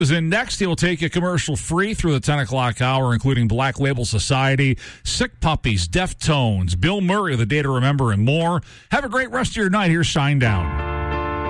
In next, he'll take you commercial free through the 10 o'clock hour, including Black Label Society, Sick Puppies, Deftones, Bill Murray, The Day to Remember, and more. Have a great rest of your night. Here's Shinedown.